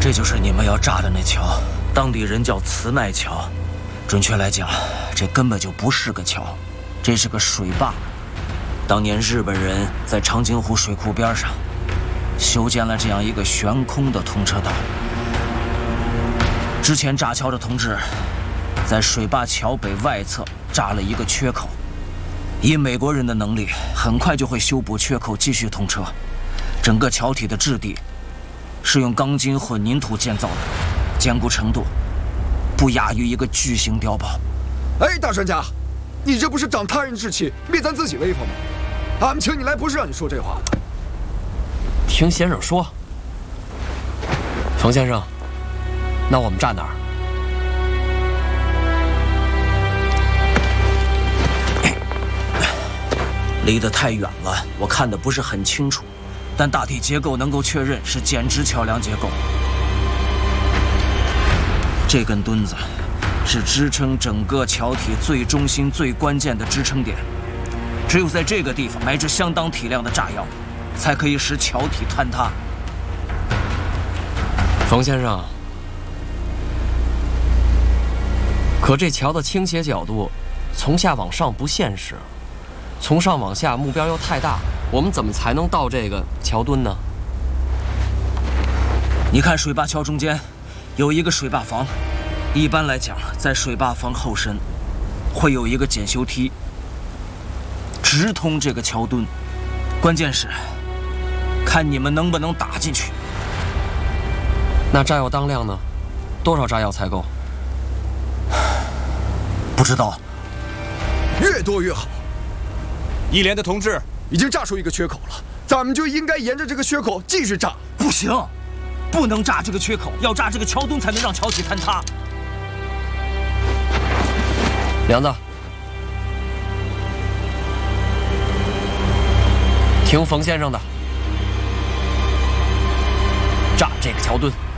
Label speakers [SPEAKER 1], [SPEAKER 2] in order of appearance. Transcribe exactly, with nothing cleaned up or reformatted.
[SPEAKER 1] 这就是你们要炸的那桥，当地人叫磁脉桥。准确来讲，这根本就不是个桥，这是个水坝。当年日本人在长津湖水库边上修建了这样一个悬空的通车道。之前炸桥的同志在水坝桥北外侧炸了一个缺口，以美国人的能力，很快就会修补缺口，继续通车。整个桥体的质地是用钢筋混凝土建造的，坚固程度不亚于一个巨型碉堡。
[SPEAKER 2] 哎，大专家，你这不是长他人志气，灭咱自己威风吗？俺们请你来不是让你说这话。
[SPEAKER 3] 听先生说。冯先生，那我们站哪儿？
[SPEAKER 1] 离得太远了，我看得不是很清楚，但大体结构能够确认是剪直桥梁结构。这根墩子是支撑整个桥体最中心、最关键的支撑点，只有在这个地方埋置相当体量的炸药，才可以使桥体坍塌。
[SPEAKER 3] 冯先生，可这桥的倾斜角度从下往上不现实，从上往下目标又太大，我们怎么才能到这个桥墩呢？
[SPEAKER 1] 你看水坝桥中间有一个水坝房，一般来讲，在水坝房后身会有一个检修梯，直通这个桥墩。关键是看你们能不能打进去。
[SPEAKER 3] 那炸药当量呢？多少炸药才够？
[SPEAKER 1] 不知道，
[SPEAKER 2] 越多越好。
[SPEAKER 4] 一连的同志
[SPEAKER 2] 已经炸出一个缺口了，咱们就应该沿着这个缺口继续炸。
[SPEAKER 1] 不行，不能炸这个缺口，要炸这个桥墩才能让桥体坍塌。
[SPEAKER 3] 梁子，听冯先生的，炸这个桥墩。